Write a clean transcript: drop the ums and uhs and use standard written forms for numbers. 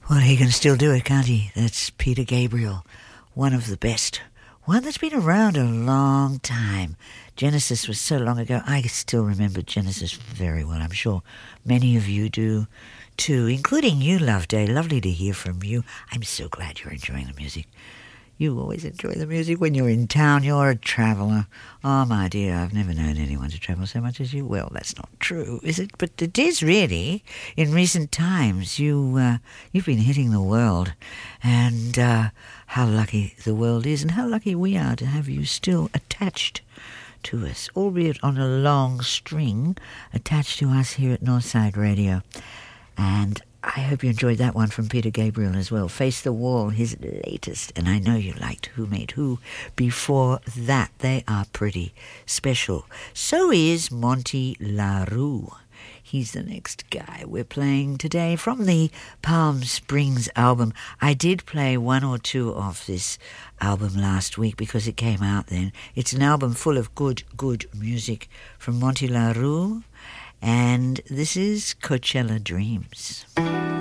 Well, he can still do it, can't he? That's Peter Gabriel, one of the best. One that's been around a long time. Genesis was so long ago. I still remember Genesis very well. I'm sure many of you do too, including you, Loveday. Lovely to hear from you. I'm so glad you're enjoying the music. You always enjoy the music when you're in town. You're a traveller. Oh, my dear, I've never known anyone to travel so much as you. Well, that's not true, is it? But it is really. In recent times, you've been hitting the world. And how lucky the world is and how lucky we are to have you still attached to us, albeit on a long string, attached to us here at Northside Radio. And I hope you enjoyed that one from Peter Gabriel as well. Face the Wall, his latest. And I know you liked Who Made Who before that. They are pretty special. So is Monty LaRue. He's the next guy we're playing today from the Palm Springs album. I did play one or two of this album last week because it came out then. It's an album full of good music from Monty LaRue. And this is Coachella Dreams.